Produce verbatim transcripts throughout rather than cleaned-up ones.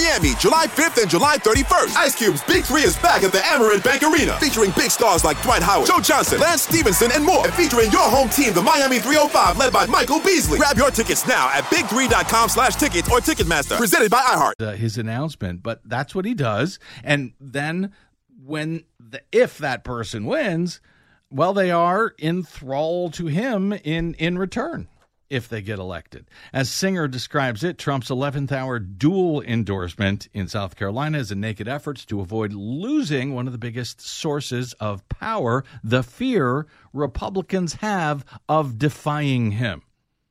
Miami, July fifth and July thirty-first. Ice Cube's Big Three is back at the Amerant Bank Arena, featuring big stars like Dwight Howard, Joe Johnson, Lance Stevenson, and more. And featuring your home team, the Miami three oh five, led by Michael Beasley. Grab your tickets now at big three dot com slash tickets or Ticketmaster. Presented by iHeart. Uh, his announcement, but that's what he does. And then when, the, if that person wins, well, they are in thrall to him in, in return if they get elected. As Singer describes it, Trump's eleventh hour dual endorsement in South Carolina is a naked effort to avoid losing one of the biggest sources of power, the fear Republicans have of defying him.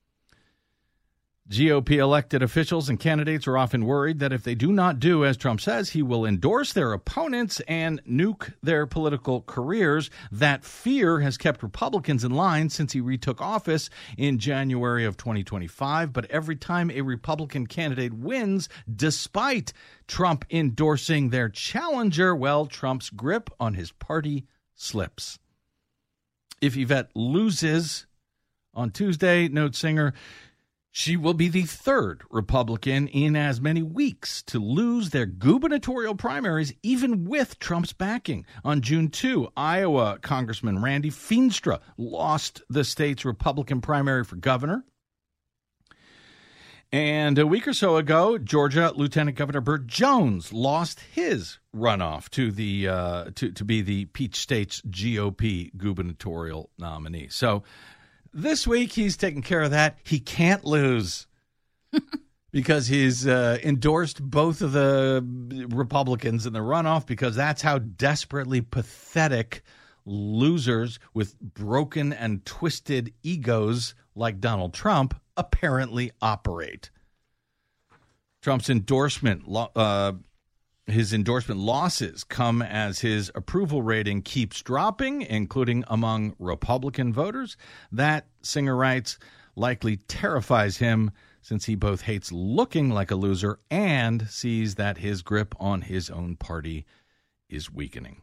G O P elected officials and candidates are often worried that if they do not do as Trump says, he will endorse their opponents and nuke their political careers. That fear has kept Republicans in line since he retook office in January of twenty twenty-five. But every time a Republican candidate wins, despite Trump endorsing their challenger, well, Trump's grip on his party slips. If Yvette loses on Tuesday, notes Singer, she will be the third Republican in as many weeks to lose their gubernatorial primaries, even with Trump's backing. On June second, Iowa Congressman Randy Feenstra lost the state's Republican primary for governor. And a week or so ago, Georgia Lieutenant Governor Burt Jones lost his runoff to the uh, to, to be the Peach State's G O P gubernatorial nominee. So this week, he's taking care of that. He can't lose because he's uh, endorsed both of the Republicans in the runoff, because that's how desperately pathetic losers with broken and twisted egos like Donald Trump apparently operate. Trump's endorsement uh His endorsement losses come as his approval rating keeps dropping, including among Republican voters. That, Singer writes, likely terrifies him since he both hates looking like a loser and sees that his grip on his own party is weakening.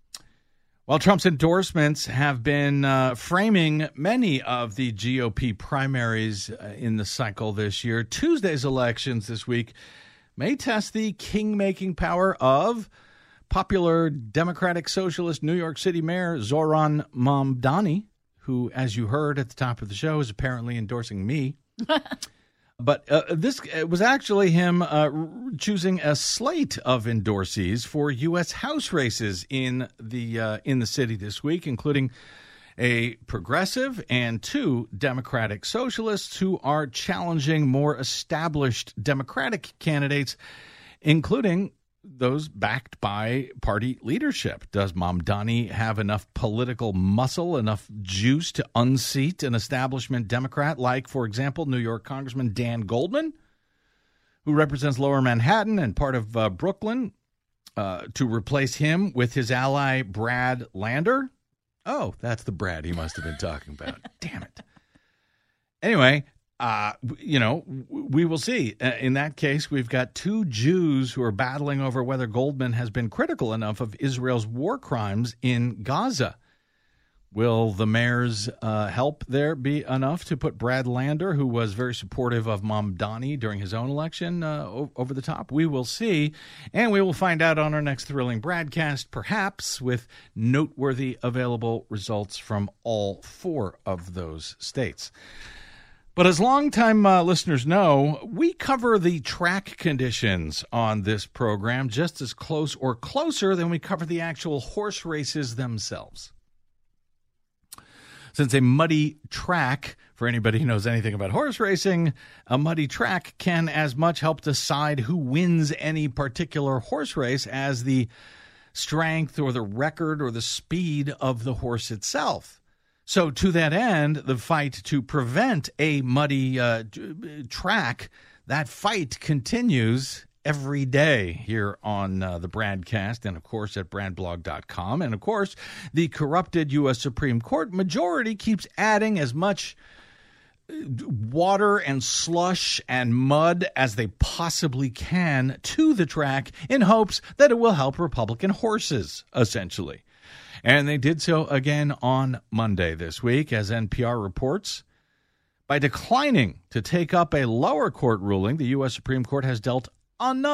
While Trump's endorsements have been uh, framing many of the G O P primaries uh, in the cycle this year, Tuesday's elections this week may test the king-making power of popular Democratic Socialist New York City Mayor Zohran Mamdani, who, as you heard at the top of the show, is apparently endorsing me. But uh, this was actually him uh, choosing a slate of endorsees for U S House races in the uh, in the city this week, including a progressive and two Democratic socialists who are challenging more established Democratic candidates, including those backed by party leadership. Does Mamdani have enough political muscle, enough juice to unseat an establishment Democrat like, for example, New York Congressman Dan Goldman, who represents Lower Manhattan and part of uh, Brooklyn, uh, to replace him with his ally Brad Lander? Oh, that's the Brad he must have been talking about. Damn it. Anyway, uh, you know, we will see. Uh, in that case, we've got two Jews who are battling over whether Goldman has been critical enough of Israel's war crimes in Gaza. Will the mayor's uh, help there be enough to put Brad Lander, who was very supportive of Mamdani during his own election, uh, o- over the top? We will see, and we will find out on our next thrilling broadcast, perhaps with noteworthy available results from all four of those states. But as longtime uh, listeners know, we cover the track conditions on this program just as close or closer than we cover the actual horse races themselves. Since a muddy track, for anybody who knows anything about horse racing, a muddy track can as much help decide who wins any particular horse race as the strength or the record or the speed of the horse itself. So to that end, the fight to prevent a muddy uh, track, that fight continues every day here on uh, the Bradcast and, of course, at brad blog dot com. And, of course, the corrupted U S Supreme Court majority keeps adding as much water and slush and mud as they possibly can to the track in hopes that it will help Republican horses, essentially. And they did so again on Monday this week, as N P R reports. By declining to take up a lower court ruling, the U S Supreme Court has dealt another